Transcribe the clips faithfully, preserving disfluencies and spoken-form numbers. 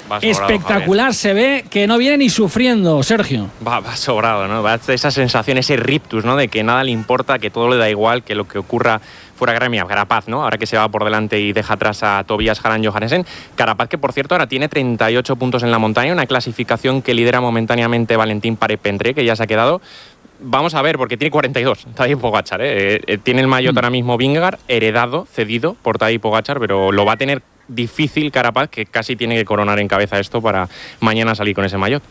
va sobrado, espectacular, Javier. Se ve que no viene ni sufriendo, Sergio. Va, va sobrado, ¿no? Va esa sensación, ese rictus, ¿no? De que nada le importa, que todo le da igual, que lo que ocurra fuera Gremia, Carapaz, ¿no? Ahora que se va por delante y deja atrás a Tobias Harald Johannesen. Carapaz, que por cierto ahora tiene treinta y ocho puntos en la montaña, una clasificación que lidera momentáneamente Valentín Paré-Pentré, que ya se ha quedado. Vamos a ver, porque tiene cuarenta y dos, Tadej Pogačar, ¿eh? Eh, tiene el maillot mm. ahora mismo Vingegaard, heredado, cedido por Tadej Pogačar, pero lo va a tener difícil Carapaz, que casi tiene que coronar en cabeza esto para mañana salir con ese maillot.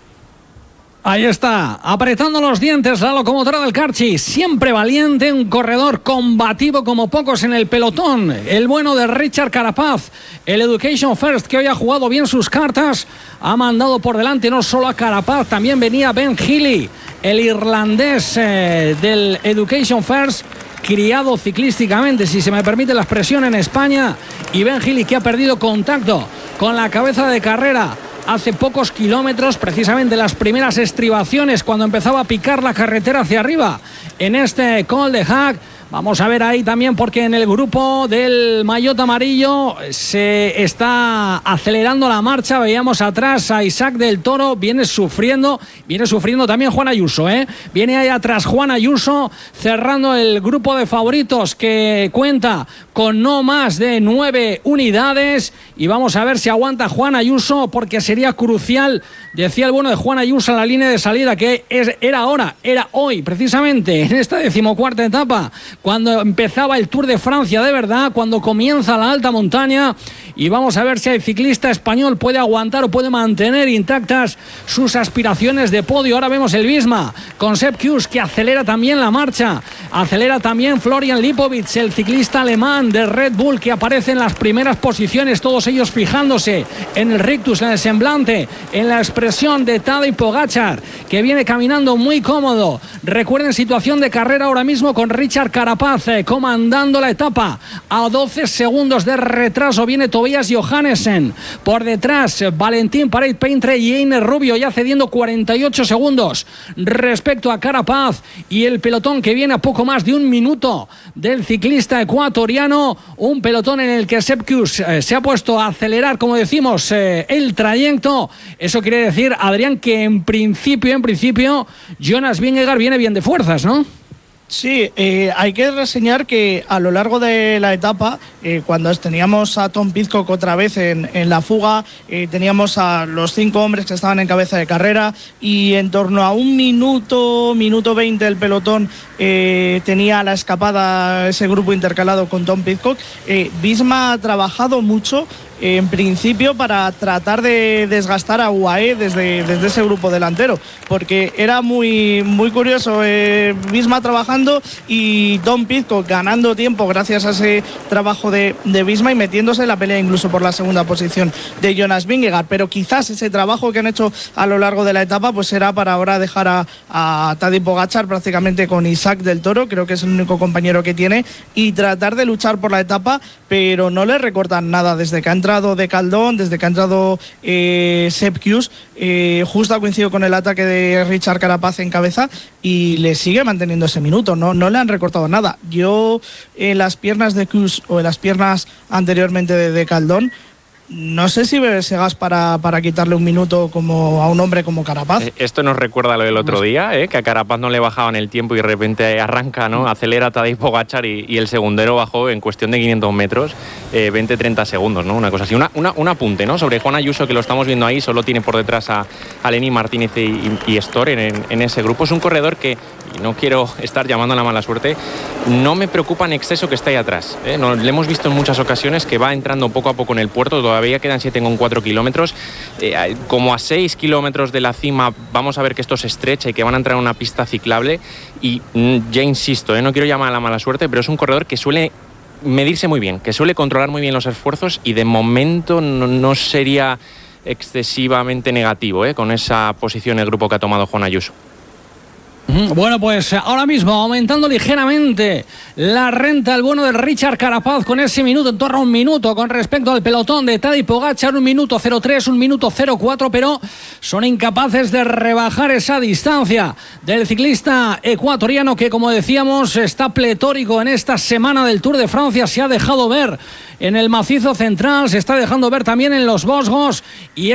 Ahí está, apretando los dientes la locomotora del Carchi, siempre valiente, un corredor combativo como pocos en el pelotón, el bueno de Richard Carapaz, el Education First, que hoy ha jugado bien sus cartas, ha mandado por delante no solo a Carapaz, también venía Ben Healy, el irlandés eh, del Education First, criado ciclísticamente, si se me permite la expresión, en España, y Ben Healy, que ha perdido contacto con la cabeza de carrera hace pocos kilómetros, precisamente las primeras estribaciones, cuando empezaba a picar la carretera hacia arriba en este Col de Haag. Vamos a ver ahí también, porque en el grupo del maillot amarillo se está acelerando la marcha. Veíamos atrás a Isaac del Toro, viene sufriendo, viene sufriendo también Juan Ayuso, ¿eh? Viene ahí atrás Juan Ayuso, cerrando el grupo de favoritos, que cuenta con no más de nueve unidades. Y vamos a ver si aguanta Juan Ayuso, porque sería crucial, decía el bueno de Juan Ayuso en la línea de salida, que es, era ahora, era hoy, precisamente, en esta decimocuarta etapa, cuando empezaba el Tour de Francia de verdad, cuando comienza la alta montaña. Y vamos a ver si el ciclista español puede aguantar o puede mantener intactas sus aspiraciones de podio. Ahora vemos el Visma con Sepp Kuss, que acelera también la marcha, acelera también Florian Lipovic, el ciclista alemán de Red Bull, que aparece en las primeras posiciones, todos ellos fijándose en el rictus, en el semblante, en la expresión de Tadej Pogačar, que viene caminando muy cómodo. Recuerden, situación de carrera ahora mismo con Richard Carapaz eh, comandando la etapa a doce segundos de retraso. Viene Tobias Johannesen por detrás, Valentín Paré-Pentré y Einer Rubio ya cediendo cuarenta y ocho segundos respecto a Carapaz, y el pelotón que viene a poco más de un minuto del ciclista ecuatoriano, un pelotón en el que Sepp Kuss eh, se ha puesto a acelerar, como decimos, eh, el trayecto. Eso quiere decir, Adrián, que en principio, en principio, Jonas Vingegaard viene bien de fuerzas, ¿no? Sí, eh, hay que reseñar que a lo largo de la etapa, eh, cuando teníamos a Tom Pidcock otra vez en, en la fuga, eh, teníamos a los cinco hombres que estaban en cabeza de carrera, y en torno a un minuto, minuto veinte el pelotón eh, tenía la escapada, ese grupo intercalado con Tom Pidcock. Eh, Visma ha trabajado mucho, en principio, para tratar de desgastar a U A E desde, desde ese grupo delantero, porque era muy, muy curioso, eh, Visma trabajando y Tom Pidcock ganando tiempo gracias a ese trabajo de, de Visma y metiéndose en la pelea incluso por la segunda posición de Jonas Vingegaard. Pero quizás ese trabajo que han hecho a lo largo de la etapa pues será para ahora dejar a, a Tadej Pogačar prácticamente con Isaac del Toro, creo que es el único compañero que tiene, y tratar de luchar por la etapa, pero no le recortan nada desde que ha entrado de Caldón, desde que ha entrado eh, Sepp Kuss, eh, justo ha coincidido con el ataque de Richard Carapaz en cabeza, y le sigue manteniendo ese minuto, no, no le han recortado nada. Yo en las piernas de Kuss o en las piernas anteriormente de, de Caldón, no sé si bebe ese gas para, para quitarle un minuto como a un hombre como Carapaz. Esto nos recuerda lo del otro día, ¿eh? Que a Carapaz no le bajaban el tiempo y de repente arranca, ¿no? Acelera Tadej Pogačar y, y el segundero bajó en cuestión de quinientos metros, eh, veinte treinta segundos, ¿no? Una cosa así. Una, una, un apunte, ¿no? Sobre Juan Ayuso, que lo estamos viendo ahí, solo tiene por detrás a, a Lenny Martínez y, y Storer en, en ese grupo. Es un corredor que, y no quiero estar llamando a la mala suerte, no me preocupa en exceso que está ahí atrás, ¿eh? No, le hemos visto en muchas ocasiones que va entrando poco a poco en el puerto, todavía quedan siete coma cuatro kilómetros, eh, como a seis kilómetros de la cima vamos a ver que esto se estrecha y que van a entrar en una pista ciclable, y mm, ya insisto, eh, no quiero llamar a la mala suerte, pero es un corredor que suele medirse muy bien, que suele controlar muy bien los esfuerzos, y de momento no, no sería excesivamente negativo, eh, con esa posición el grupo que ha tomado Juan Ayuso. Bueno, pues ahora mismo aumentando ligeramente la renta el bueno de Richard Carapaz con ese minuto, en torno a un minuto con respecto al pelotón de Tadej Pogačar, un minuto cero tres, un minuto cero cuatro, pero son incapaces de rebajar esa distancia del ciclista ecuatoriano, que, como decíamos, está pletórico en esta semana del Tour de Francia. Se ha dejado ver en el macizo central, se está dejando ver también en los Vosgos, y